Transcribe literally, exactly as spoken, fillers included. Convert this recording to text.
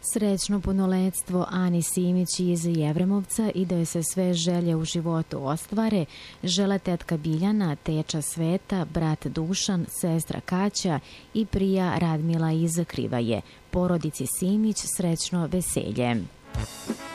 Srećno punoletstvo Ani Simić iz Jevremovca i da se sve želje u životu ostvare, žele tetka Biljana, teča Sveta, brat Dušan, sestra Kaća i prija Radmila iz Krivaje. Porodici Simić srećno veselje.